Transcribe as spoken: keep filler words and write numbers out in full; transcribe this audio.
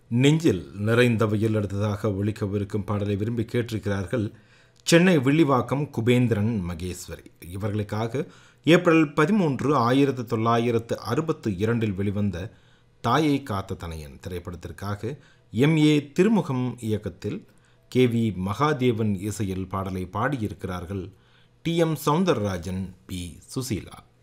நெஞ்சில் நிறைந்தவையில் அடுத்ததாக ஒழிக்கவிருக்கும் பாடலை விரும்பி கேட்டிருக்கிறார்கள் சென்னை வில்லிவாக்கம் குபேந்திரன் மகேஸ்வரி. இவர்களுக்காக ஏப்ரல் பதிமூன்று ஆயிரத்து தொள்ளாயிரத்து அறுபத்து இரண்டில் வெளிவந்த தாயை காத்த தனையன் திரைப்படத்திற்காக எம் ஏ திருமுகம் இயக்கத்தில் கே வி மகாதேவன் இசையில் பாடலை பாடியிருக்கிறார்கள் D M Soundararajan, B Susheela.